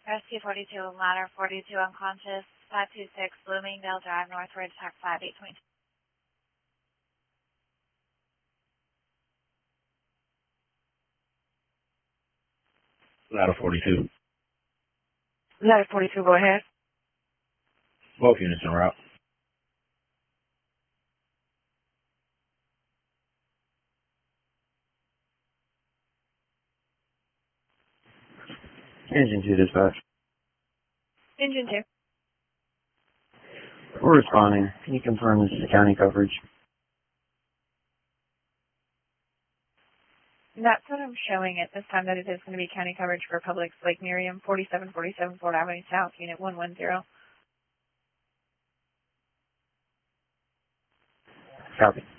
Rescue 42, ladder 42 unconscious, 526 Bloomingdale Drive, Northridge, TAC 5822. Ladder 42. Ladder 42, go ahead. Both units en route. Engine 2 dispatch. Engine 2. We're responding. Can you confirm this is county coverage? That's what I'm showing at this time, that it is going to be county coverage for Publix Lake Miriam, 4747 Fort Avenue South, Unit 110. Copy.